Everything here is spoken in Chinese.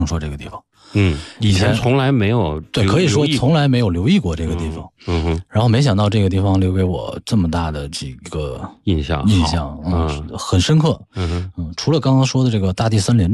说这个地方。 以前从来没有， 对，可以说从来没有留意过这个地方。然后没想到这个地方留给我这么大的几个印象，很深刻。除了刚刚说的这个大地森林